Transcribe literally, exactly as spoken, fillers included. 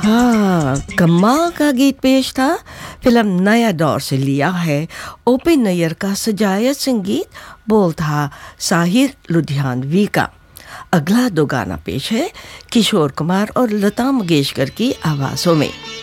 हाँ, कमाल का गीत पेश था। फिल्म नया दौर से लिया है। ओपी नैयर का सजाया संगीत, बोल था साहिर लुधियानवी का। अगला दो गाना पेश है किशोर कुमार और लता मंगेशकर की आवाज़ों में।